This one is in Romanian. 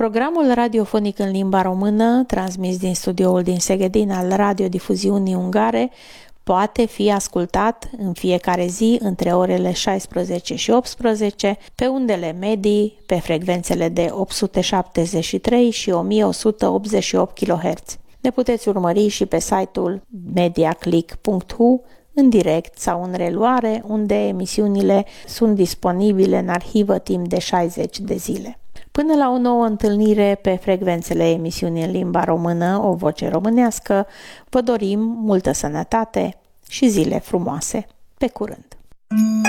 Programul radiofonic în limba română, transmis din studioul din Seghedin al radiodifuziunii ungare, poate fi ascultat în fiecare zi între orele 16 și 18 pe undele medii, pe frecvențele de 873 și 1188 kHz. Ne puteți urmări și pe site-ul mediaclick.hu în direct sau în reluare, unde emisiunile sunt disponibile în arhivă timp de 60 de zile. Până la o nouă întâlnire pe frecvențele emisiunii în limba română, o voce românească, vă dorim multă sănătate și zile frumoase. Pe curând!